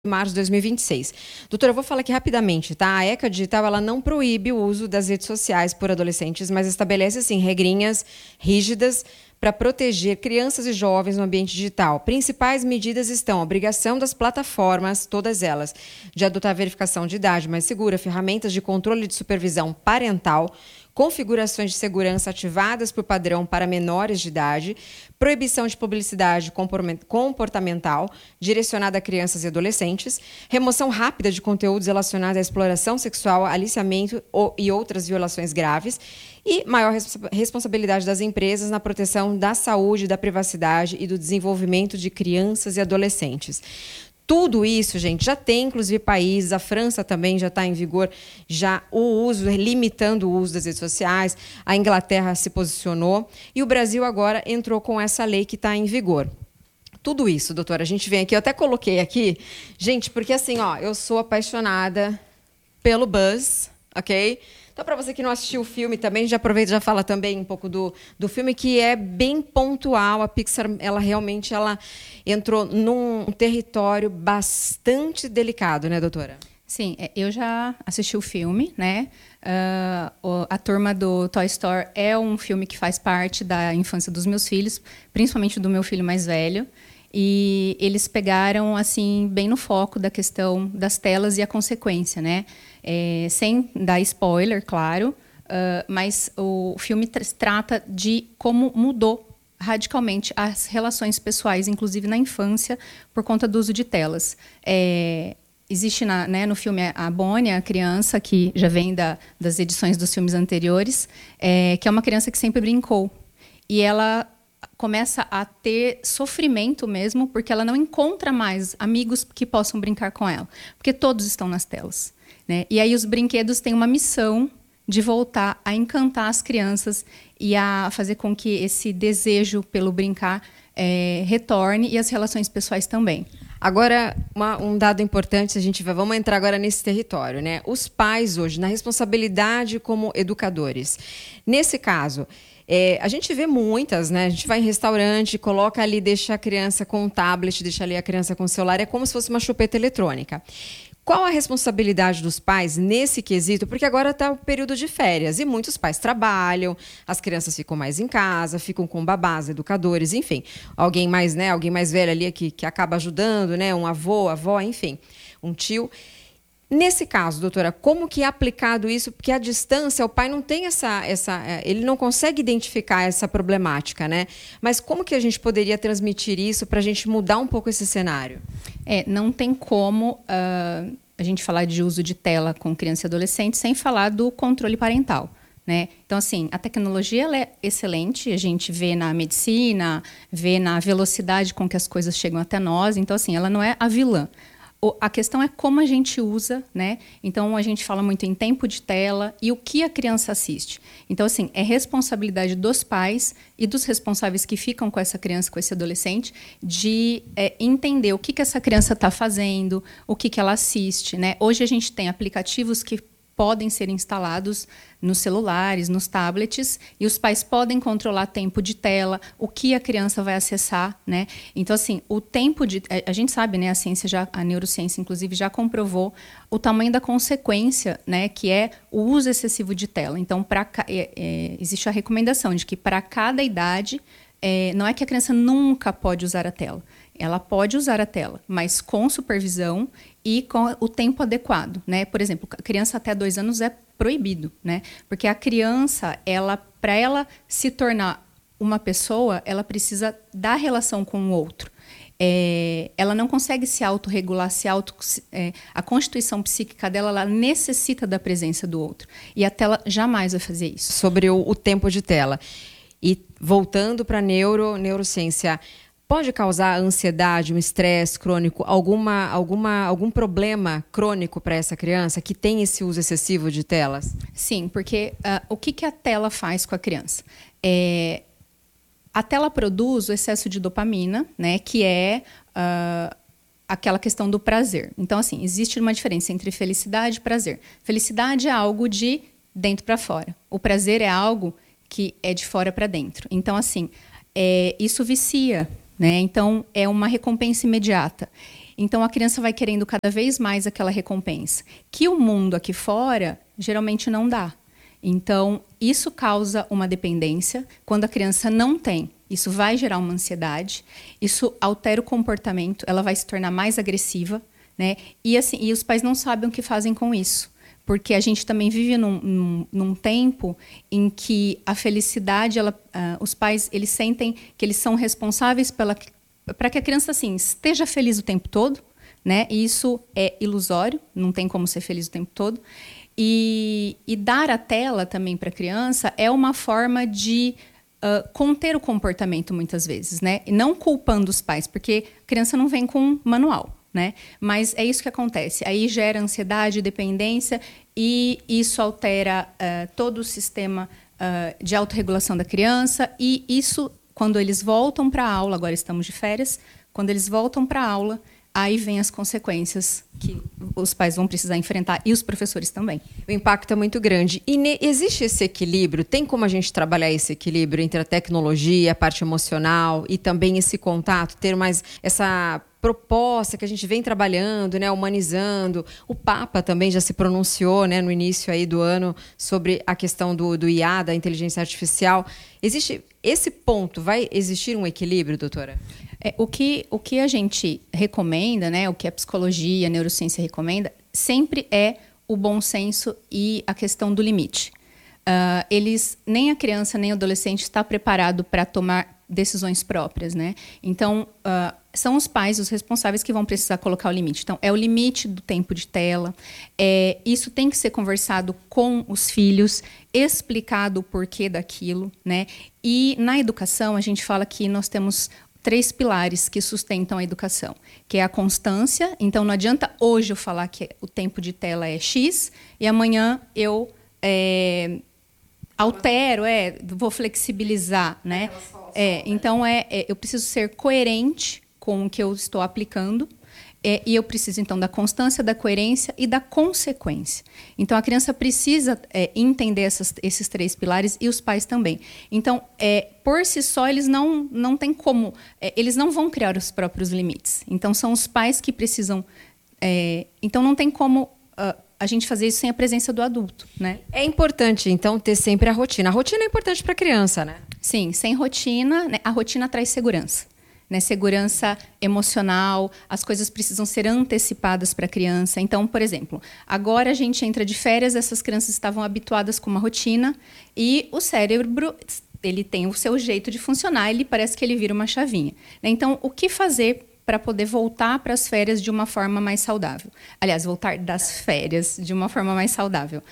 de março de 2026. Doutora, eu vou falar aqui rapidamente, tá? A ECA Digital, ela não proíbe o uso das redes sociais por adolescentes, mas estabelece, assim, regrinhas rígidas para proteger crianças e jovens no ambiente digital. Principais medidas estão a obrigação das plataformas, todas elas, de adotar verificação de idade mais segura, ferramentas de controle de supervisão parental, configurações de segurança ativadas por padrão para menores de idade, proibição de publicidade comportamental direcionada a crianças e adolescentes, remoção rápida de conteúdos relacionados à exploração sexual, aliciamento e outras violações graves, e maior responsabilidade das empresas na proteção da saúde, da privacidade e do desenvolvimento de crianças e adolescentes. Tudo isso, gente, já tem, inclusive, países, a França também já está em vigor, já o uso, limitando o uso das redes sociais, a Inglaterra se posicionou e o Brasil agora entrou com essa lei que está em vigor. Tudo isso, doutora, a gente vem aqui, eu até coloquei aqui, gente, porque assim, ó, eu sou apaixonada pelo Buzz, ok? Então, para você que não assistiu o filme também, já aproveita e já fala também um pouco do filme, que é bem pontual. A Pixar, ela realmente entrou num território bastante delicado, né, doutora? Sim, eu já assisti o filme, né? A Turma do Toy Story é um filme que faz parte da infância dos meus filhos, principalmente do meu filho mais velho. E eles pegaram, assim, bem no foco da questão das telas e a consequência, né? Sem dar spoiler, claro, mas o filme trata de como mudou radicalmente as relações pessoais, inclusive na infância, por conta do uso de telas. Existe no filme a Bonnie, a criança que já vem das edições dos filmes anteriores, que é uma criança que sempre brincou. E ela começa a ter sofrimento mesmo, porque ela não encontra mais amigos que possam brincar com ela, porque todos estão nas telas, né? E aí os brinquedos têm uma missão de voltar a encantar as crianças e a fazer com que esse desejo pelo brincar retorne, e as relações pessoais também. Agora, um dado importante, vamos entrar agora nesse território, né? Os pais hoje, na responsabilidade como educadores. Nesse caso, a gente vê muitas, né? A gente vai em restaurante, coloca ali, deixa a criança com um tablet, deixa ali a criança com o celular, é como se fosse uma chupeta eletrônica. Qual a responsabilidade dos pais nesse quesito? Porque agora está o período de férias e muitos pais trabalham, as crianças ficam mais em casa, ficam com babás, educadores, enfim. Alguém mais velho ali que acaba ajudando, né? Um avô, avó, enfim, um tio. Nesse caso, doutora, como que é aplicado isso? Porque à distância o pai não tem ele não consegue identificar essa problemática, né? Mas como que a gente poderia transmitir isso para a gente mudar um pouco esse cenário? Não tem como a gente falar de uso de tela com criança e adolescente sem falar do controle parental, né? Então, assim, a tecnologia ela é excelente, a gente vê na medicina, vê na velocidade com que as coisas chegam até nós. Então, assim, ela não é a vilã. A questão é como a gente usa, né? Então, a gente fala muito em tempo de tela e o que a criança assiste. Então, assim, é responsabilidade dos pais e dos responsáveis que ficam com essa criança, com esse adolescente, de entender o que essa criança está fazendo, o que ela assiste, né? Hoje a gente tem aplicativos que podem ser instalados nos celulares, nos tablets, e os pais podem controlar tempo de tela, o que a criança vai acessar, né? Então, assim, o tempo de... A gente sabe, né, a neurociência, inclusive, já comprovou o tamanho da consequência, né, que é o uso excessivo de tela. Então, existe a recomendação de que, para cada idade, não é que a criança nunca pode usar a tela. Ela pode usar a tela, mas com supervisão e com o tempo adequado, né? Por exemplo, a criança até 2 anos é proibido, né? Porque a criança, para ela se tornar uma pessoa, ela precisa da relação com o outro. Ela não consegue se autorregular, a constituição psíquica dela, ela necessita da presença do outro. E a tela jamais vai fazer isso. Sobre o tempo de tela. E voltando para a neurociência, pode causar ansiedade, um estresse crônico, algum problema crônico para essa criança que tem esse uso excessivo de telas? Sim, porque o que a tela faz com a criança? A tela produz o excesso de dopamina, né, que é aquela questão do prazer. Então, assim, existe uma diferença entre felicidade e prazer. Felicidade é algo de dentro para fora. O prazer é algo que é de fora para dentro. Então, assim, isso vicia, né? Então, é uma recompensa imediata. Então a criança vai querendo cada vez mais aquela recompensa, que o mundo aqui fora geralmente não dá. Então isso causa uma dependência. Quando a criança não tem, isso vai gerar uma ansiedade, isso altera o comportamento, ela vai se tornar mais agressiva, né? E assim, e os pais não sabem o que fazem com isso. Porque a gente também vive num tempo em que a felicidade, os pais eles sentem que eles são responsáveis para que a criança assim, esteja feliz o tempo todo, né? E isso é ilusório, não tem como ser feliz o tempo todo. E dar a tela também para a criança é uma forma de conter o comportamento muitas vezes, né? E não culpando os pais, porque a criança não vem com manual. Né? Mas é isso que acontece. Aí gera ansiedade, dependência e isso altera todo o sistema de autorregulação da criança. E isso, quando eles voltam para a aula, agora estamos de férias, quando eles voltam para a aula, aí vem as consequências que os pais vão precisar enfrentar e os professores também. O impacto é muito grande. E existe esse equilíbrio? Tem como a gente trabalhar esse equilíbrio entre a tecnologia, a parte emocional e também esse contato, ter mais essa proposta que a gente vem trabalhando, né, humanizando. O Papa também já se pronunciou, né, no início aí do ano sobre a questão do IA, da inteligência artificial. Existe esse ponto? Vai existir um equilíbrio, doutora? O que a gente recomenda, né, o que a psicologia, a neurociência recomenda, sempre é o bom senso e a questão do limite. Nem a criança, nem o adolescente está preparado para tomar decisões próprias, né? Então, são os pais os responsáveis que vão precisar colocar o limite. Então, é o limite do tempo de tela. Isso tem que ser conversado com os filhos, explicado o porquê daquilo, né? E na educação, a gente fala que nós temos 3 pilares que sustentam a educação, que é a constância. Então, não adianta hoje eu falar que o tempo de tela é X e amanhã eu altero, vou flexibilizar, né? Então, eu preciso ser coerente com o que eu estou aplicando e eu preciso, então, da constância, da coerência e da consequência. Então, a criança precisa entender esses 3 pilares e os pais também. Então, por si só, eles não têm como... eles não vão criar os próprios limites. Então, são os pais que precisam... então, não tem como... a gente fazer isso sem a presença do adulto, né? É importante, então, ter sempre a rotina. A rotina é importante para a criança, né? Sim, sem rotina, né? A rotina traz segurança, né? Segurança emocional, as coisas precisam ser antecipadas para a criança. Então, por exemplo, agora a gente entra de férias, essas crianças estavam habituadas com uma rotina e o cérebro, ele tem o seu jeito de funcionar, ele parece que ele vira uma chavinha, né? Então, o que fazer para poder voltar para as férias de uma forma mais saudável? Aliás, voltar das férias de uma forma mais saudável.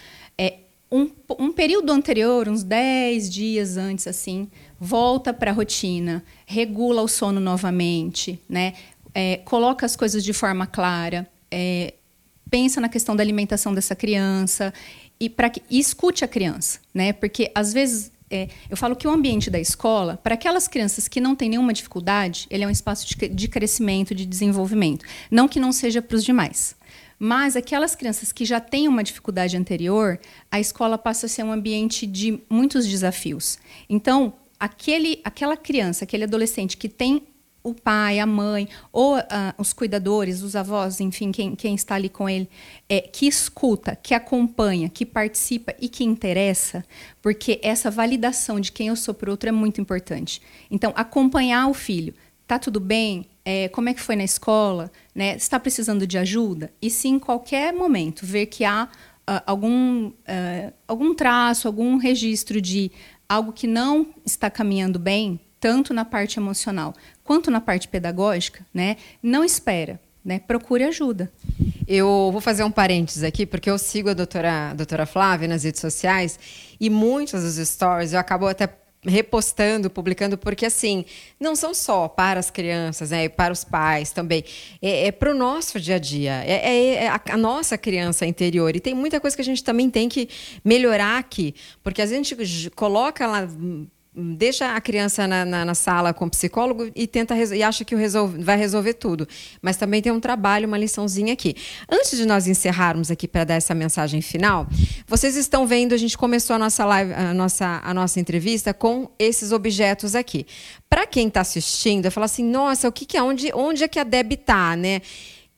Um período anterior, uns 10 dias antes, assim, volta para a rotina, regula o sono novamente, né? Coloca as coisas de forma clara, pensa na questão da alimentação dessa criança e escute a criança, né? Porque, às vezes... eu falo que o ambiente da escola, para aquelas crianças que não têm nenhuma dificuldade, ele é um espaço de crescimento, de desenvolvimento. Não que não seja para os demais. Mas aquelas crianças que já têm uma dificuldade anterior, a escola passa a ser um ambiente de muitos desafios. Então, aquela criança, aquele adolescente que tem o pai, a mãe, ou os cuidadores, os avós, enfim, quem está ali com ele, que escuta, que acompanha, que participa e que interessa, porque essa validação de quem eu sou para o outro é muito importante. Então, acompanhar o filho. Tá tudo bem? Como é que foi na escola? Né? Está precisando de ajuda? E se em qualquer momento ver que há algum traço, algum registro de algo que não está caminhando bem, tanto na parte emocional quanto na parte pedagógica, né? Não espera, né? Procure ajuda. Eu vou fazer um parênteses aqui, porque eu sigo a doutora Flávia nas redes sociais e muitos dos stories eu acabo até repostando, publicando, porque assim, não são só para as crianças, né, e para os pais também, para o nosso dia a dia, a nossa criança interior, e tem muita coisa que a gente também tem que melhorar aqui, porque a gente coloca lá, deixa a criança na sala com o psicólogo e acha que vai resolver tudo. Mas também tem um trabalho, uma liçãozinha aqui. Antes de nós encerrarmos aqui para dar essa mensagem final, vocês estão vendo, a gente começou a nossa live, a nossa entrevista com esses objetos aqui. Para quem está assistindo, fala assim, nossa, o que é, onde é que a Deb está, né?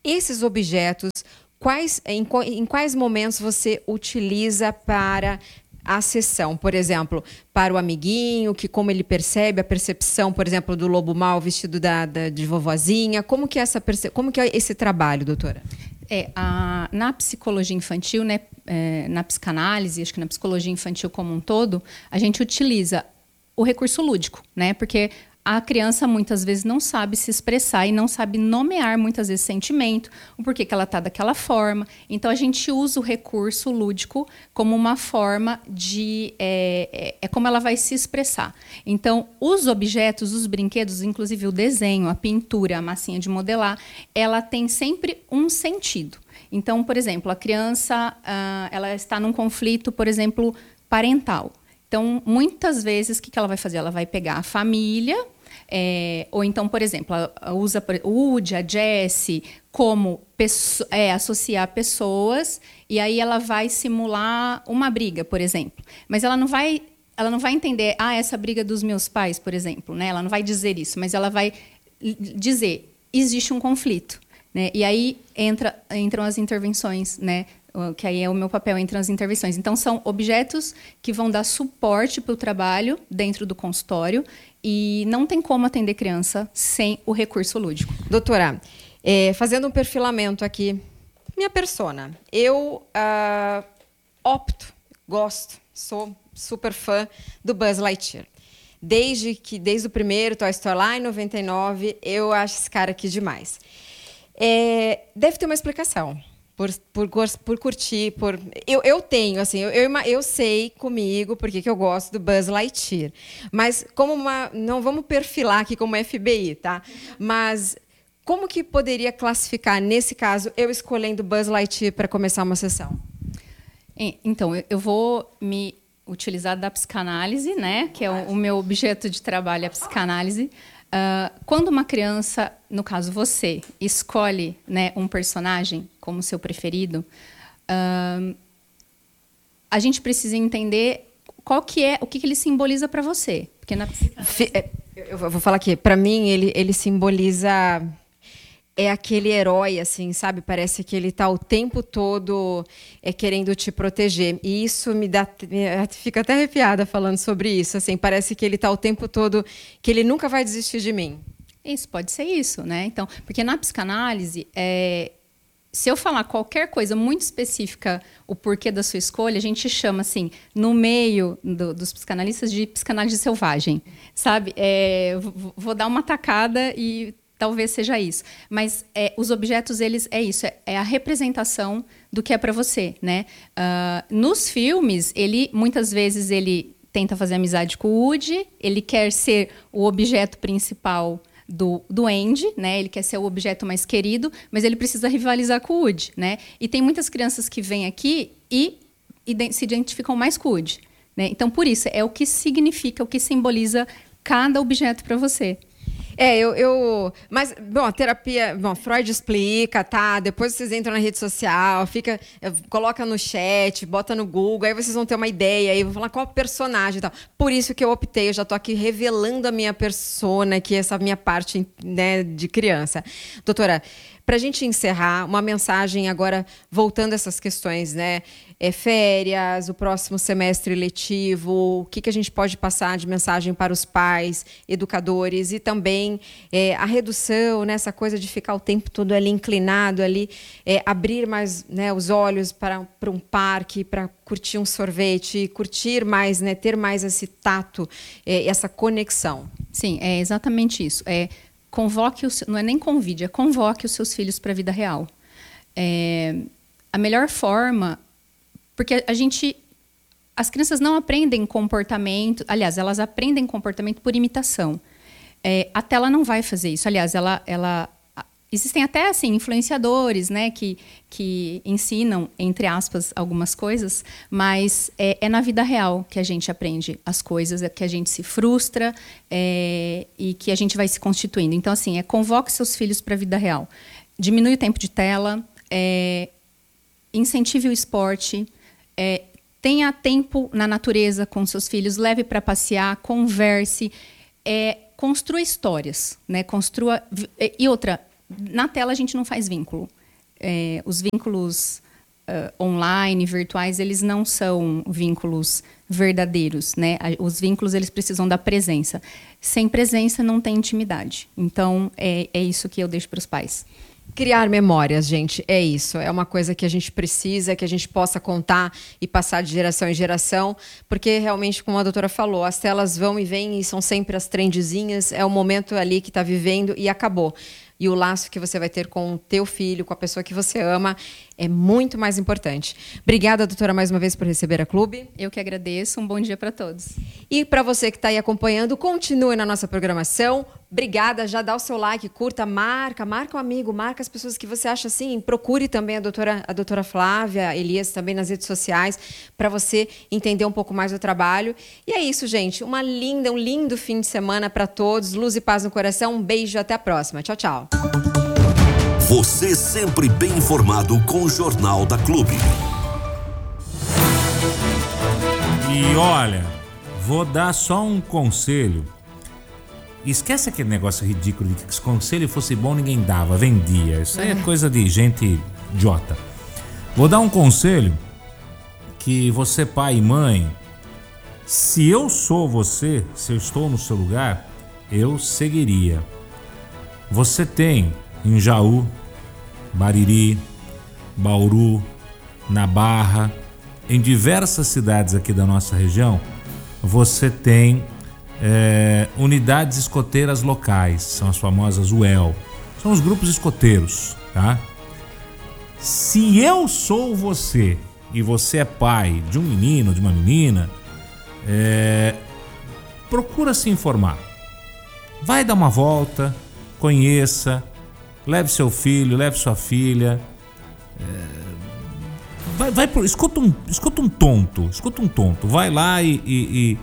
Esses objetos, em quais momentos você utiliza para a sessão? Por exemplo, para o amiguinho, que como ele percebe, a percepção, por exemplo, do lobo mau vestido de vovozinha. Como que é esse trabalho, doutora? Na psicologia infantil, né, na psicanálise, acho que na psicologia infantil como um todo, a gente utiliza o recurso lúdico, né? Porque a criança muitas vezes não sabe se expressar e não sabe nomear muitas vezes sentimento, o porquê que ela está daquela forma. Então a gente usa o recurso lúdico como uma forma de como ela vai se expressar. Então os objetos, os brinquedos, inclusive o desenho, a pintura, a massinha de modelar, ela tem sempre um sentido. Então, por exemplo, a criança ela está num conflito, por exemplo, parental. Então, muitas vezes, o que ela vai fazer? Ela vai pegar a família, ou então, por exemplo, ela usa o Woody, a Jessie, como associar pessoas, e aí ela vai simular uma briga, por exemplo. Mas ela não vai entender, essa briga dos meus pais, por exemplo, né? Ela não vai dizer isso, mas ela vai dizer, existe um conflito, né? E aí entram as intervenções, né? Que aí é o meu papel entre as intervenções. Então, são objetos que vão dar suporte para o trabalho dentro do consultório e não tem como atender criança sem o recurso lúdico. Doutora, fazendo um perfilamento aqui, minha persona, eu gosto, sou super fã do Buzz Lightyear. Desde o primeiro Toy Story lá em 99, eu acho esse cara aqui demais. Deve ter uma explicação. Por curtir, eu tenho, assim, eu sei comigo porque que eu gosto do Buzz Lightyear. Mas não vamos perfilar aqui como FBI, tá? Mas como que poderia classificar, nesse caso, eu escolhendo Buzz Lightyear para começar uma sessão? Então, eu vou me utilizar da psicanálise, né? Que é o meu objeto de trabalho, a psicanálise. Quando uma criança, no caso você, escolhe, né, um personagem como seu preferido, a gente precisa entender o que ele simboliza para você. Porque eu vou falar aqui, para mim ele simboliza aquele herói, assim, sabe? Parece que ele está o tempo todo querendo te proteger. E isso fica até arrepiada falando sobre isso. Assim, parece que ele está o tempo todo, que ele nunca vai desistir de mim. Isso, pode ser isso, né? Então, porque na psicanálise, se eu falar qualquer coisa muito específica, o porquê da sua escolha, a gente chama, assim, no meio dos psicanalistas, de psicanálise selvagem, sabe? Vou dar uma tacada e talvez seja isso. Mas os objetos, eles isso. É a representação do que é para você, né? Nos filmes, muitas vezes ele tenta fazer amizade com o Woody, ele quer ser o objeto principal do Andy, né? Ele quer ser o objeto mais querido, mas ele precisa rivalizar com o Woody, né? E tem muitas crianças que vêm aqui e se identificam mais com o Woody, né? Então, por isso, é o que significa, o que simboliza cada objeto para você. Mas, bom, a terapia... Bom, Freud explica, tá? Depois vocês entram na rede social, coloca no chat, bota no Google, aí vocês vão ter uma ideia, aí vão falar qual personagem e tal. Por isso que eu optei, eu já tô aqui revelando a minha persona, que é essa minha parte, né, de criança. Doutora, para a gente encerrar, uma mensagem agora, voltando a essas questões, né? Férias, o próximo semestre letivo, o que a gente pode passar de mensagem para os pais, educadores, e também a redução, né, essa coisa de ficar o tempo todo ali inclinado, ali, abrir mais, né, os olhos para um parque, para curtir um sorvete, curtir mais, né, ter mais esse tato, essa conexão. Sim, é exatamente isso. Não é nem convide, convoque os seus filhos para a vida real. A melhor forma... Porque as crianças não aprendem comportamento... Aliás, elas aprendem comportamento por imitação. A tela não vai fazer isso. Aliás, existem até assim, influenciadores, né, que ensinam, entre aspas, algumas coisas, mas é na vida real que a gente aprende as coisas, que a gente se frustra e que a gente vai se constituindo. Então, assim, convoque seus filhos para a vida real. Diminui o tempo de tela, incentive o esporte, tenha tempo na natureza com seus filhos, leve para passear, converse, construa histórias, né? E outra, Na tela a gente não faz vínculo. Os vínculos online, virtuais, eles não são vínculos verdadeiros, né? Os vínculos, eles precisam da presença. Sem presença não tem intimidade. Então, é isso que eu deixo para os pais. Criar memórias, gente, é isso. É uma coisa que a gente precisa, que a gente possa contar e passar de geração em geração, porque realmente, como a doutora falou, as telas vão e vêm e são sempre as trendezinhas, é o momento ali que está vivendo e acabou. E o laço que você vai ter com o teu filho, com a pessoa que você ama, é muito mais importante. Obrigada, doutora, mais uma vez por receber a Clube. Eu que agradeço. Um bom dia para todos. E para você que está aí acompanhando, continue na nossa programação. Obrigada, já dá o seu like, curta, marca um amigo, marca as pessoas que você acha assim. Procure também a doutora Flávia, a Elias também nas redes sociais, para você entender um pouco mais do trabalho. E é isso, gente. Um lindo fim de semana para todos. Luz e paz no coração. Um beijo, até a próxima. Tchau, tchau. Você sempre bem informado com o Jornal da Clube. E olha, vou dar só um conselho. Esquece aquele negócio ridículo de que se conselho fosse bom ninguém dava, vendia. Isso aí é coisa de gente idiota. Vou dar um conselho que você, pai e mãe, se eu sou você, se eu estou no seu lugar, eu seguiria. Você tem em Jaú, Bariri, Bauru, na Barra, em diversas cidades aqui da nossa região, você tem unidades escoteiras locais, são as famosas UEL, são os grupos escoteiros, tá? Se eu sou você e você é pai de um menino, de uma menina, procura se informar, vai dar uma volta, conheça, leve seu filho, leve sua filha, escuta um tonto, vai lá e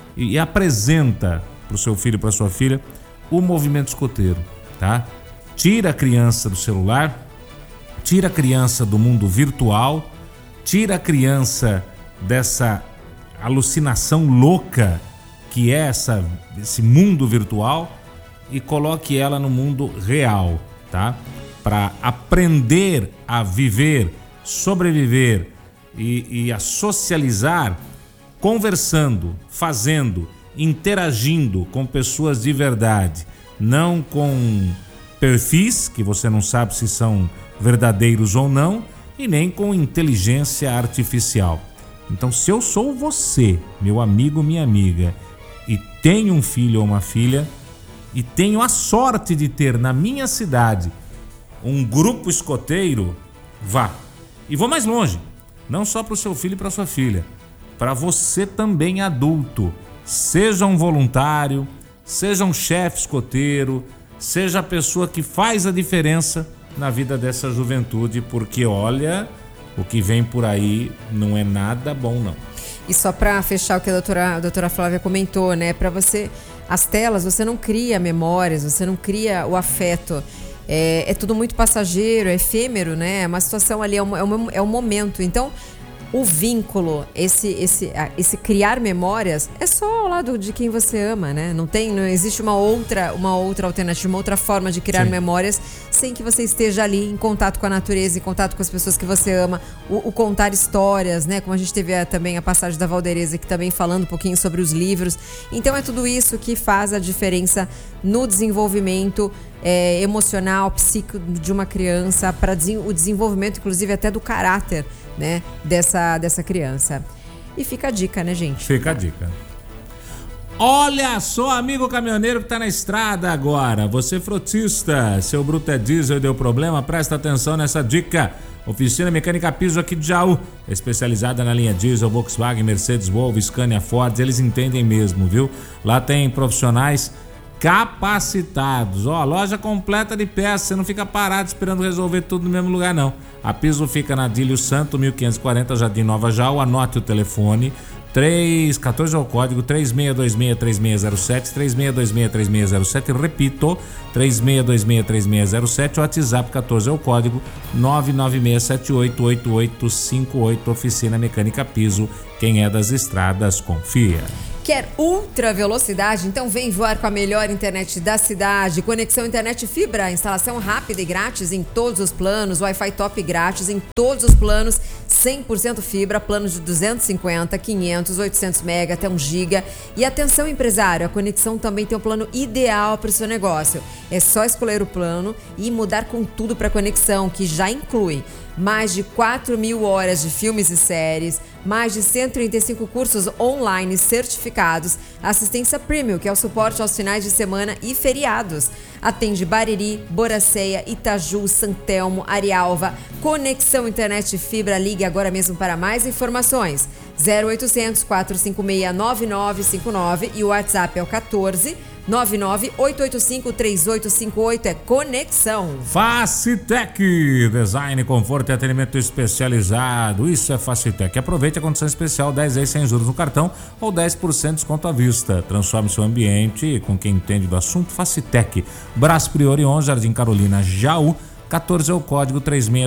apresenta para o seu filho, para sua filha, o movimento escoteiro, tá? Tira a criança do celular, tira a criança do mundo virtual, tira a criança dessa alucinação louca que é esse mundo virtual e coloque ela no mundo real, tá? Para aprender a viver, sobreviver e a socializar, conversando, fazendo, interagindo com pessoas de verdade, não com perfis que você não sabe se são verdadeiros ou não, e nem com inteligência artificial. Então, se eu sou você, meu amigo, minha amiga, e tenho um filho ou uma filha, e tenho a sorte de ter na minha cidade um grupo escoteiro, vá. E vou mais longe, não só para o seu filho e para sua filha, para você também adulto. Seja um voluntário, seja um chefe escoteiro, seja a pessoa que faz a diferença na vida dessa juventude, porque olha, o que vem por aí não é nada bom, não. E só para fechar o que a doutora Flávia comentou, né? Para você, as telas, você não cria memórias, você não cria o afeto. É tudo muito passageiro, é efêmero, né? É uma situação ali, é um momento. Então, o vínculo, esse criar memórias, é só ao lado de quem você ama, né? Não existe uma outra alternativa, uma outra forma de criar memórias sem que você esteja ali em contato com a natureza, em contato com as pessoas que você ama, o contar histórias, né? Como a gente teve também a passagem da Valdereza, que também falando um pouquinho sobre os livros. Então é tudo isso que faz a diferença no desenvolvimento emocional, psíquico de uma criança, para o desenvolvimento, inclusive, até do caráter, né, dessa criança. E fica a dica, né, gente? Fica a dica. Olha só, amigo caminhoneiro que tá na estrada agora. Você frotista, seu bruto é diesel e deu problema? Presta atenção nessa dica. Oficina Mecânica Piso aqui de Jaú, especializada na linha diesel, Volkswagen, Mercedes, Volvo, Scania, Ford. Eles entendem mesmo, viu? Lá tem profissionais capacitados. Ó, loja completa de peças, você não fica parado esperando resolver tudo no mesmo lugar, não. A Piso fica na Adílio Santo, 1540, Jardim Nova Jaú. Anote o telefone, 14 é o código, 3626-3607, 3626-3607, repito, 3626-3607, o WhatsApp 14 é o código, 996788858, Oficina Mecânica Piso, quem é das estradas confia. Quer ultra velocidade? Então vem voar com a melhor internet da cidade. Conexão internet fibra, instalação rápida e grátis em todos os planos. Wi-Fi top grátis em todos os planos. 100% fibra, planos de 250, 500, 800 mega até 1 giga. E atenção empresário, a conexão também tem um plano ideal para o seu negócio. É só escolher o plano e mudar com tudo para a conexão, que já inclui mais de 4.000 horas de filmes e séries, mais de 135 cursos online certificados, assistência premium, que é o suporte aos finais de semana e feriados. Atende Bariri, Boracéia, Itaju, Santelmo, Arialva. Conexão internet fibra, ligue agora mesmo para mais informações. 0800 456 9959 e o WhatsApp é o 14 998853858 é conexão. Facitec, design, conforto e atendimento especializado. Isso é Facitec. Aproveite a condição especial 10 vezes sem juros no cartão ou 10% de desconto à vista. Transforme seu ambiente com quem entende do assunto. Facitec, Brás Priori 11, Jardim Carolina, Jaú. 14 é o código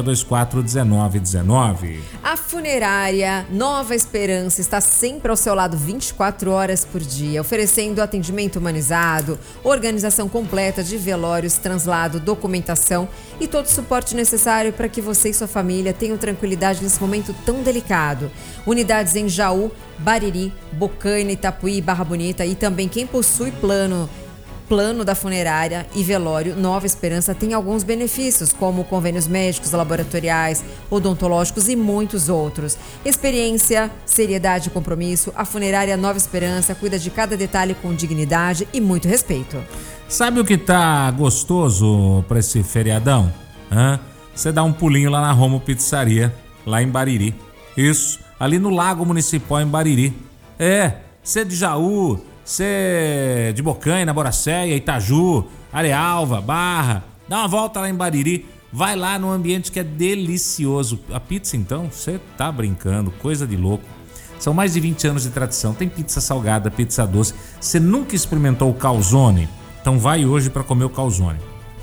3624-1919. A funerária Nova Esperança está sempre ao seu lado 24 horas por dia, oferecendo atendimento humanizado, organização completa de velórios, translado, documentação e todo o suporte necessário para que você e sua família tenham tranquilidade nesse momento tão delicado. Unidades em Jaú, Bariri, Bocaina, Itapuí, Barra Bonita e também quem possui plano da funerária e velório Nova Esperança tem alguns benefícios, como convênios médicos, laboratoriais, odontológicos e muitos outros. Experiência, seriedade e compromisso, a funerária Nova Esperança cuida de cada detalhe com dignidade e muito respeito. Sabe o que tá gostoso pra esse feriadão? Você dá um pulinho lá na Romo Pizzaria, lá em Bariri. Isso, ali no Lago Municipal em Bariri. Você de Jaú, você de Bocaina, Boracéia, Itaju, Arealva, Barra, dá uma volta lá em Bariri, vai lá no ambiente que é delicioso. A pizza então, você tá brincando, coisa de louco. São mais de 20 anos de tradição, tem pizza salgada, pizza doce. Você nunca experimentou o calzone? Então vai hoje para comer o calzone.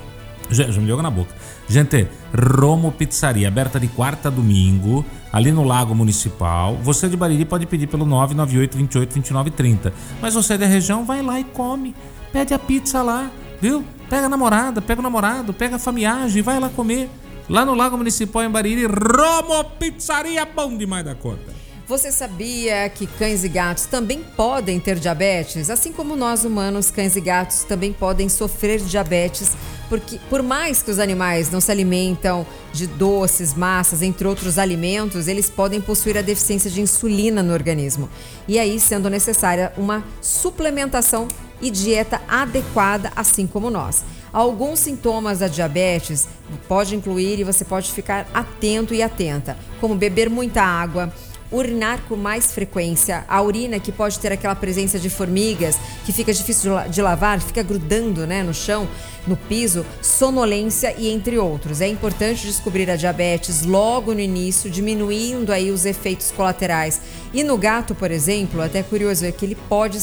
Já me deu água na boca. Gente, Romo Pizzaria, aberta de quarta a domingo, ali no Lago Municipal. Você de Bariri pode pedir pelo 998-28-29-30. Mas você da região, vai lá e come. Pede a pizza lá, viu? Pega a namorada, pega o namorado, pega a famiagem e vai lá comer. Lá no Lago Municipal em Bariri, Romo Pizzaria, bom demais da conta. Você sabia que cães e gatos também podem ter diabetes? Assim como nós humanos, cães e gatos também podem sofrer diabetes, porque por mais que os animais não se alimentam de doces, massas, entre outros alimentos, eles podem possuir a deficiência de insulina no organismo. E aí, sendo necessária uma suplementação e dieta adequada, assim como nós. Alguns sintomas da diabetes pode incluir, e você pode ficar atento e atenta, como beber muita água, urinar com mais frequência, a urina que pode ter aquela presença de formigas, que fica difícil de lavar, fica grudando, no chão, no piso, sonolência e entre outros. É importante descobrir a diabetes logo no início, diminuindo aí os efeitos colaterais. E no gato, por exemplo, até curioso é que ele pode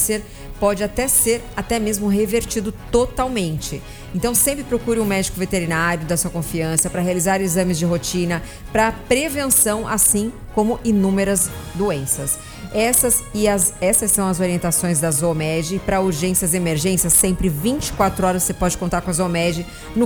até ser mesmo revertido totalmente. Então sempre procure um médico veterinário da sua confiança para realizar exames de rotina para prevenção, assim como inúmeras doenças. Essas são as orientações da Zoomed. Para urgências e emergências, sempre 24 horas você pode contar com a Zoomed no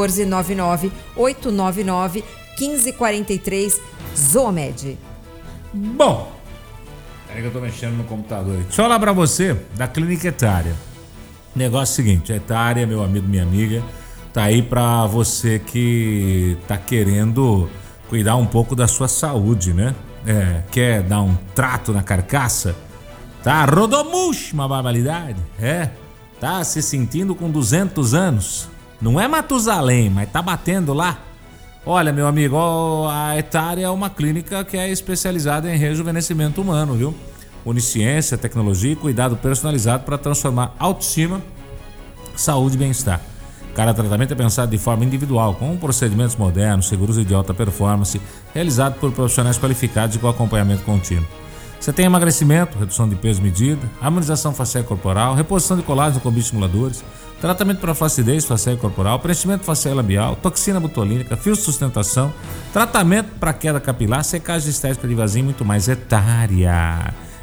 1499-899-1543 Zoomed. Bom, peraí que eu tô mexendo no computador. Deixa eu falar pra você da Clínica Etária. Negócio seguinte, a Etária, meu amigo, minha amiga, tá aí pra você que tá querendo cuidar um pouco da sua saúde, né? Quer dar um trato na carcaça? Tá rodomush, uma barbaridade. Tá se sentindo com 200 anos. Não é Matusalém, mas tá batendo lá. Olha, meu amigo, a Etária é uma clínica que é especializada em rejuvenescimento humano, viu? Onisciência, tecnologia e cuidado personalizado para transformar autoestima, saúde e bem-estar. Cada tratamento é pensado de forma individual, com procedimentos modernos, seguros e de alta performance, realizado por profissionais qualificados e com acompanhamento contínuo. Você tem emagrecimento, redução de peso medida, harmonização facial e corporal, reposição de colágeno com bioestimuladores, tratamento para flacidez facial e corporal, preenchimento facial e labial, toxina botulínica, fio de sustentação, tratamento para queda capilar, secagem estética de vazio e muito mais. Etária.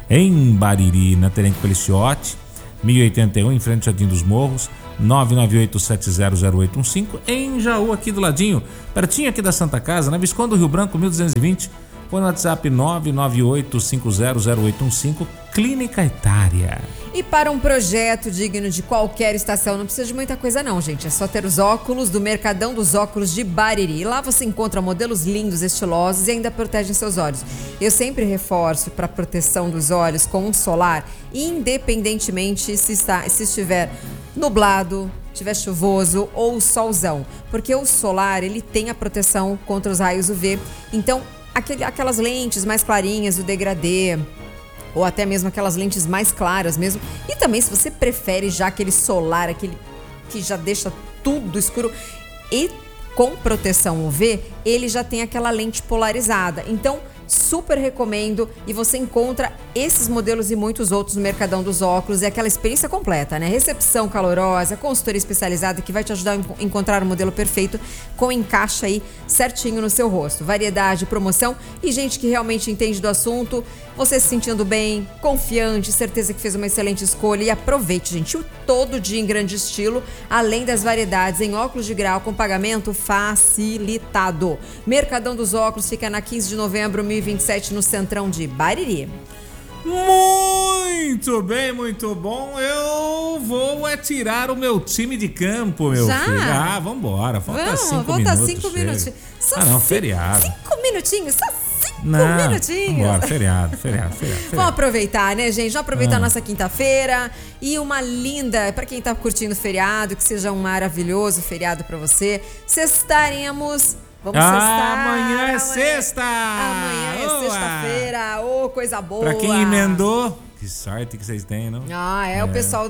em Bariri, na Tenente Peliciotti, 1081, em frente ao Jardim dos Morros, 998700815, em Jaú, aqui do ladinho, pertinho aqui da Santa Casa, na Visconde do Rio Branco, 1220, põe no WhatsApp 998500815, Clínica Etária. E para um projeto digno de qualquer estação, não precisa de muita coisa não, gente. É só ter os óculos do Mercadão dos Óculos de Bariri. Lá você encontra modelos lindos, estilosos e ainda protegem seus olhos. Eu sempre reforço para a proteção dos olhos com um solar, independentemente se estiver nublado, estiver chuvoso ou solzão. Porque o solar, ele tem a proteção contra os raios UV. Então, aquelas lentes mais clarinhas, o degradê, ou até mesmo aquelas lentes mais claras mesmo. E também, se você prefere já aquele solar, aquele que já deixa tudo escuro e com proteção UV, ele já tem aquela lente polarizada. Então, super recomendo, e você encontra esses modelos e muitos outros no Mercadão dos Óculos. É aquela experiência completa, né? Recepção calorosa, consultoria especializada que vai te ajudar a encontrar o modelo perfeito com encaixe aí certinho no seu rosto. Variedade, promoção e gente que realmente entende do assunto. Você se sentindo bem, confiante, certeza que fez uma excelente escolha. E aproveite, gente, o todo dia em grande estilo, além das variedades em óculos de grau com pagamento facilitado. Mercadão dos Óculos fica na 15 de novembro, 1027, no centrão de Bariri. Muito bem, muito bom. Eu vou tirar o meu time de campo, meu Já? filho. Ah, vambora. Falta 5 minutos. Falta 5 minutinhos. Feriado. 5 minutinhos, só 5 minutinhos. Vambora, feriado. Vamos aproveitar, né, gente? Vamos aproveitar a nossa quinta-feira e uma linda, para quem tá curtindo o feriado, que seja um maravilhoso feriado para você. Sextaremos. Vamos sextar. Amanhã é sexta! Amanhã é sexta-feira. Ô, coisa boa! Pra quem emendou, que sorte que vocês têm, não? O pessoal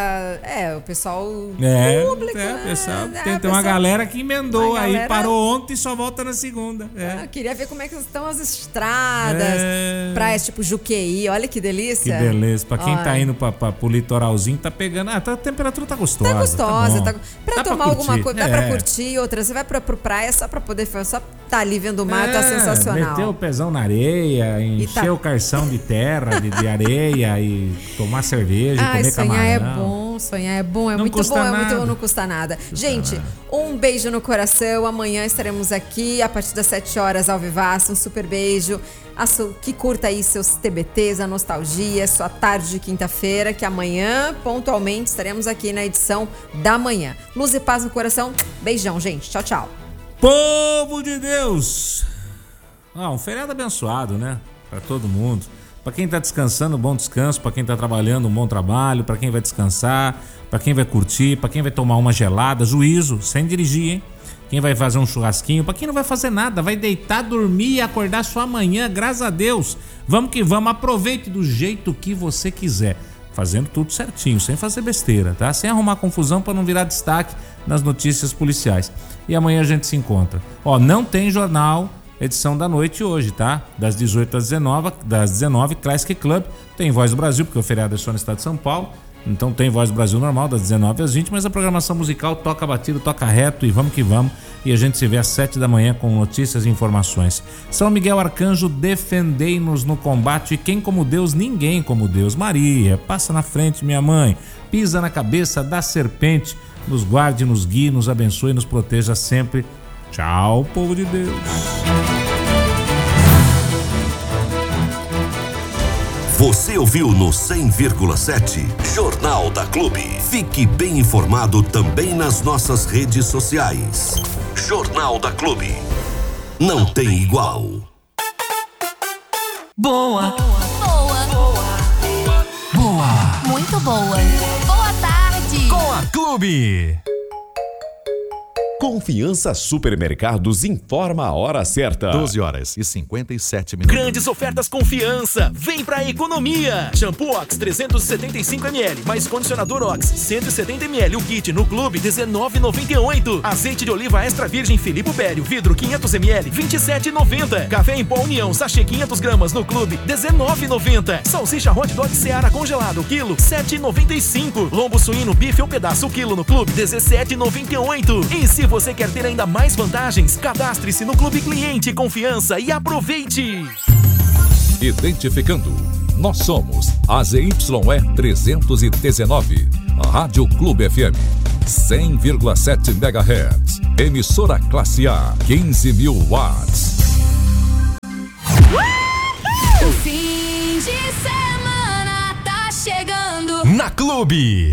o pessoal público. O pessoal, tem uma galera que emendou aí, parou ontem e só volta na segunda. Queria ver como é que estão as estradas, praias tipo Juqueí, olha que delícia. Que beleza, pra quem tá indo pro litoralzinho, tá pegando, a temperatura tá gostosa. Tá gostosa, pra tomar alguma coisa, dá pra curtir, outra, você vai pro praia só pra poder, só tá ali vendo o mar, tá sensacional. Meter o pezão na areia, encher o carção de terra, de areia e tomar cerveja, comer camarão. Sonhar é bom, Não muito custa bom, nada. é muito bom, não custa nada. Gente, um beijo no coração, amanhã estaremos aqui a partir das 7 horas ao vivaço, um super beijo, que curta aí seus TBTs, a nostalgia, sua tarde de quinta-feira, que amanhã, pontualmente, estaremos aqui na edição da manhã. Luz e paz no coração, beijão, gente, tchau, tchau. Povo de Deus! Um feriado abençoado, né? Pra todo mundo. Pra quem tá descansando, bom descanso. Pra quem tá trabalhando, um bom trabalho. Pra quem vai descansar, pra quem vai curtir, pra quem vai tomar uma gelada, juízo, sem dirigir, hein? Quem vai fazer um churrasquinho, pra quem não vai fazer nada, vai deitar, dormir e acordar só amanhã, graças a Deus. Vamos que vamos, aproveite do jeito que você quiser. Fazendo tudo certinho, sem fazer besteira, tá? Sem arrumar confusão pra não virar destaque nas notícias policiais. E amanhã a gente se encontra. Não tem jornal edição da noite hoje, tá? Das 18 às 19, Classic Club. Tem Voz do Brasil, porque o feriado é só no estado de São Paulo. Então tem Voz do Brasil normal, das 19 às 20, mas a programação musical toca batido, toca reto e vamos que vamos. E a gente se vê às 7 da manhã com notícias e informações. São Miguel Arcanjo, defendei-nos no combate. Quem como Deus, ninguém como Deus. Maria, passa na frente, minha mãe. Pisa na cabeça da serpente. Nos guarde, nos guie, nos abençoe, nos proteja sempre. Tchau, povo de Deus. Você ouviu no 100,7 Jornal da Clube. Fique bem informado também nas nossas redes sociais. Jornal da Clube. Não tem igual. Boa. Muito boa. Boa tarde. Com a Clube. Confiança Supermercados informa a hora certa. 12h57. Grandes ofertas Confiança. Vem pra economia. Shampoo Ox 375ml mais condicionador Ox 170ml. O kit no Clube R$19,98. Azeite de oliva extra virgem Filippo Pério vidro 500ml R$27,90. Café em pó União sachê 500 gramas no Clube R$19,90. Salsicha Hot Dog Seara congelado quilo R$7,95. Lombo suíno bife ou pedaço quilo no Clube R$17,98. E se você quer ter ainda mais vantagens, cadastre-se no Clube Cliente Confiança e aproveite! Identificando Nós somos a ZYE 319, Rádio Clube FM, 100,7 MHz, emissora classe A, 15.000 watts. O fim de semana tá chegando na Clube.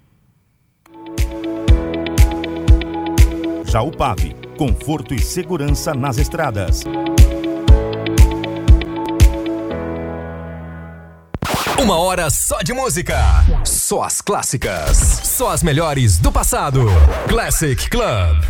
Jaupap, conforto e segurança nas estradas. Uma hora só de música. Só as clássicas. Só as melhores do passado. Classic Club.